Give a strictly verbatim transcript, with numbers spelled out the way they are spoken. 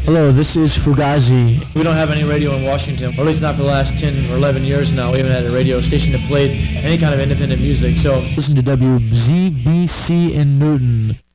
Hello, this is Fugazi. We don't have any radio in Washington, or at least not for the last ten or eleven years now. We haven't had a radio station that played any kind of independent music, so listen to W Z B C in Newton.